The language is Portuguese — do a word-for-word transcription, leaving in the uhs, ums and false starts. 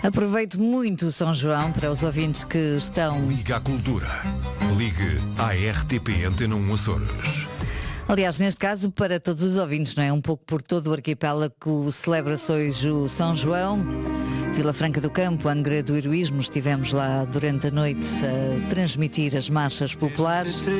Aproveito muito o São João para os ouvintes que estão... Liga à Cultura. Ligue à R T P Antena um Açores. Aliás, neste caso, para todos os ouvintes, não é? Um pouco por todo o arquipélago celebra-se hoje o São João. Vila Franca do Campo, Angra do Heroísmo, estivemos lá durante a noite a transmitir as marchas populares.